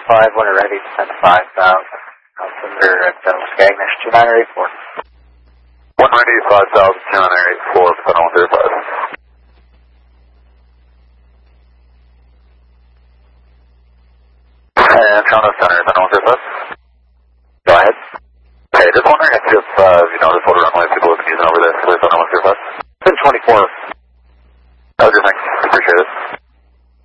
5 when you're ready to send 5,000. Altimeter at Skagnesh 2984. 195,000, 2984, Final 135. And Toronto Center, Final 135.